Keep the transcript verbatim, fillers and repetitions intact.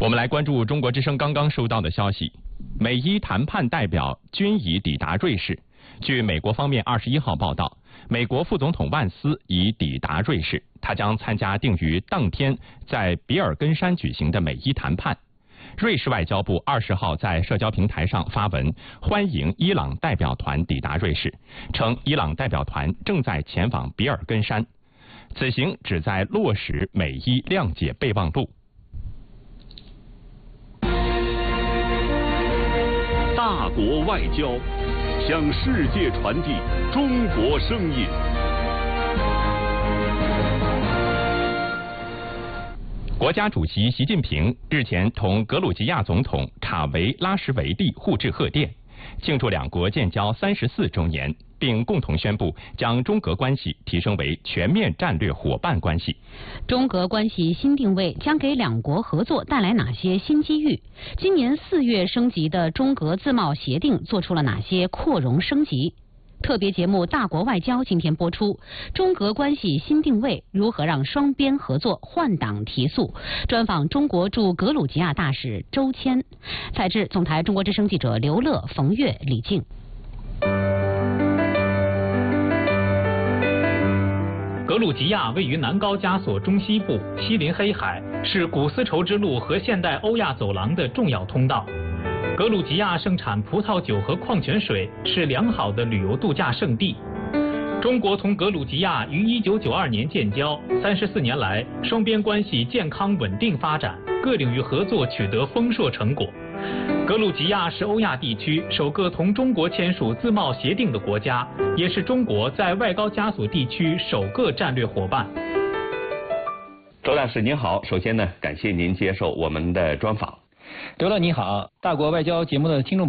我们来关注中国之声刚刚收到的消息，美伊谈判代表均已抵达瑞士。据美国方面二十一号报道，美国副总统万斯已抵达瑞士，他将参加定于当天在比尔根山举行的美伊谈判。瑞士外交部二十号在社交平台上发文欢迎伊朗代表团抵达瑞士，称伊朗代表团正在前往比尔根山，此行旨在落实美伊谅解备忘录。 大国外交，向世界传递中国声音。 国家主席习近平日前同格鲁吉亚总统卡维拉什维利互致贺电，庆祝两国建交三十四周年，并共同宣布将中格关系提升为全面战略伙伴关系。 中格关系新定位将给两国合作带来哪些新机遇？今年四月升级的中格自贸协定做出了哪些扩容升级？特别节目《大国外交》今天播出，中格关系新定位如何让双边合作换挡提速？专访中国驻格鲁吉亚大使周谦。采制总台中国之声记者刘乐、冯月、李静。 格鲁吉亚位于南高加索中西部，西临黑海，是古丝绸之路和现代欧亚走廊的重要通道。格鲁吉亚盛产葡萄酒和矿泉水，是良好的旅游度假胜地。中国同格鲁吉亚于一九九二年建交，三十四年来，双边关系健康稳定发展，各领域合作取得丰硕成果。格鲁吉亚是欧亚地区首个同中国签署自贸协定的国家，也是中国在外高加索地区首个战略伙伴。 周大使您好，首先呢，感谢您接受我们的专访。 刘乐你好，大国外交节目的听众朋友